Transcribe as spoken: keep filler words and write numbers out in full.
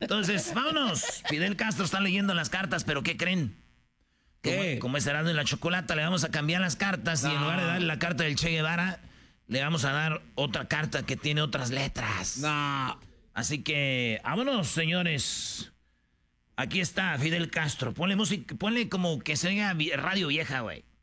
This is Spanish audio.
Entonces, vámonos. Fidel Castro está leyendo las cartas, pero ¿qué creen? ¿Qué? Como, como es Erasmo y la Chocolata, le vamos a cambiar las cartas No. y en lugar de darle la carta del Che Guevara, le vamos a dar otra carta que tiene otras letras. No. Así que, vámonos, señores. Aquí está Fidel Castro. Ponle música, ponle como que se oiga radio vieja, güey.